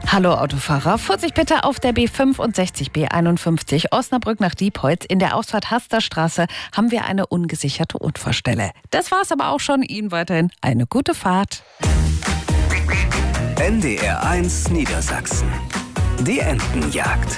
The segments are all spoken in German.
Hallo Autofahrer, Vorsicht bitte auf der B65, B51 Osnabrück nach Diepholz. In der Ausfahrt Hasterstraße haben wir eine ungesicherte Unfallstelle. Das war's aber auch schon. Ihnen weiterhin eine gute Fahrt. NDR1 Niedersachsen. Die Entenjagd.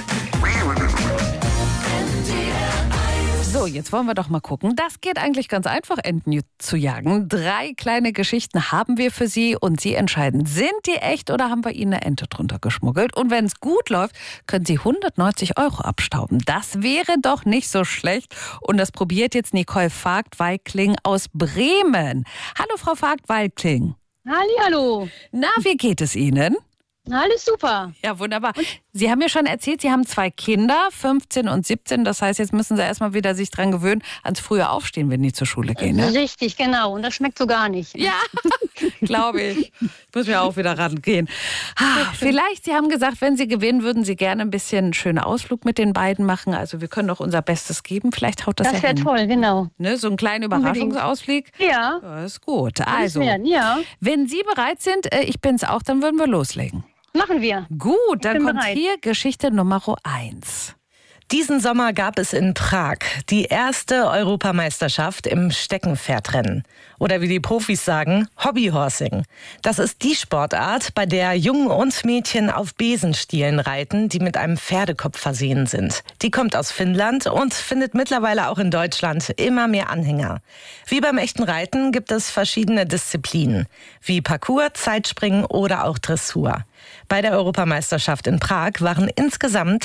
So, jetzt wollen wir doch mal gucken. Das geht eigentlich ganz einfach, Enten zu jagen. 3 kleine Geschichten haben wir für Sie und Sie entscheiden, sind die echt oder haben wir Ihnen eine Ente drunter geschmuggelt? Und wenn es gut läuft, können Sie 190 € abstauben. Das wäre doch nicht so schlecht. Und das probiert jetzt Nicole Vogt-Walkling aus Bremen. Hallo Frau Vogt-Walkling. Hallihallo. Na, wie geht es Ihnen? Alles super. Ja, wunderbar. Sie haben mir schon erzählt, Sie haben 2 Kinder, 15 und 17. Das heißt, jetzt müssen Sie erstmal wieder sich dran gewöhnen, ans frühe Aufstehen, wenn die zur Schule gehen. Ne? Richtig, genau. Und das schmeckt so gar nicht. Ja, glaube ich. Ich muss mir auch wieder rangehen. Vielleicht, Sie haben gesagt, wenn Sie gewinnen, würden Sie gerne ein bisschen einen schönen Ausflug mit den beiden machen. Also wir können doch unser Bestes geben. Vielleicht haut das ja hin. Das wäre toll, genau. Ne, so einen kleinen Überraschungsausflug. Ja. Das ist gut. Also, ja. wenn Sie bereit sind, ich bin's auch, dann würden wir loslegen. Machen wir. Gut, dann kommt bereit. hier Geschichte Nummer 1. Diesen Sommer gab es in Prag die erste Europameisterschaft im Steckenpferdrennen. Oder wie die Profis sagen, Hobbyhorsing. Das ist die Sportart, bei der Jungen und Mädchen auf Besenstielen reiten, die mit einem Pferdekopf versehen sind. Die kommt aus Finnland und findet mittlerweile auch in Deutschland immer mehr Anhänger. Wie beim echten Reiten gibt es verschiedene Disziplinen, wie Parcours, Zeitspringen oder auch Dressur. Bei der Europameisterschaft in Prag waren insgesamt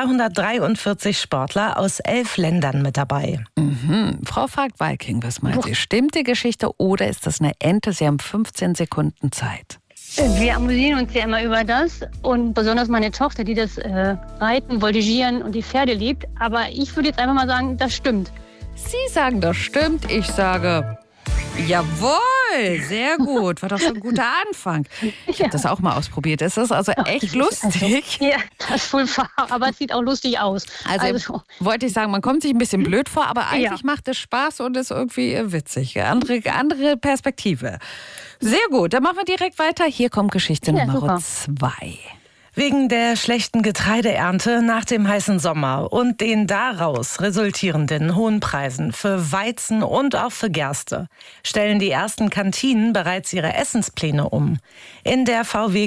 243 Sportler aus 11 Ländern mit dabei. Frau Vogt-Walkling, was meint Sie? Stimmt die Geschichte oder ist das eine Ente? Sie haben 15 Sekunden Zeit. Wir amüsieren uns ja immer über das. Und besonders meine Tochter, die das Reiten, Voltigieren und die Pferde liebt. Aber ich würde jetzt einfach mal sagen, das stimmt. Sie sagen, das stimmt. Ich sage, jawohl, sehr gut. War doch schon ein guter Anfang. Ich habe das auch mal ausprobiert. Es ist also echt lustig. Ja, das ist wohl wahr, aber es sieht auch lustig aus. Also wollte ich sagen, man kommt sich ein bisschen blöd vor, aber eigentlich macht es Spaß und ist irgendwie witzig. Andere Perspektive. Sehr gut, dann machen wir direkt weiter. Hier kommt Geschichte Nummer 2. Wegen der schlechten Getreideernte nach dem heißen Sommer und den daraus resultierenden hohen Preisen für Weizen und auch für Gerste stellen die ersten Kantinen bereits ihre Essenspläne um. In der VW